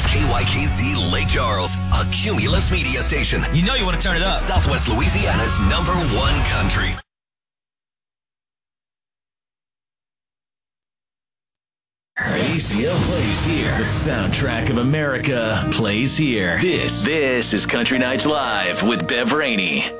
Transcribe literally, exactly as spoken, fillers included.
K Y K Z Lake Charles, a Cumulus media station. You know you want to turn it up. Southwest Louisiana's number one country. A C L plays here. The soundtrack of America plays here. This, this is Country Nights Live with Bev Rainey.